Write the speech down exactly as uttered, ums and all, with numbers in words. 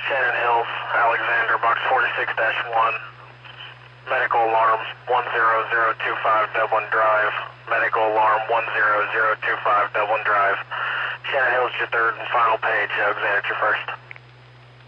Shannon Hills, Alexander, box forty-six dash one. Medical alarm one zero zero two five Dublin Drive. Medical alarm one zero zero two five Dublin Drive. Shannon Hills, your third and final page. Alexander, your first.